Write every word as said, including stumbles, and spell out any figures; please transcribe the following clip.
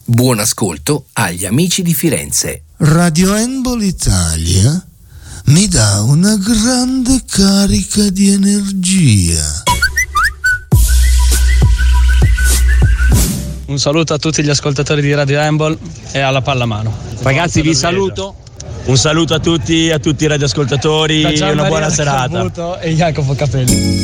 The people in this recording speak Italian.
Buon ascolto agli amici di Firenze. Radio Handball Italia mi dà una grande carica di energia. Un saluto a tutti gli ascoltatori di Radio Handball e alla pallamano. Ragazzi, vi saluto. Un saluto a tutti, a tutti i radioascoltatori, una buona serata. E Jacopo Capelli.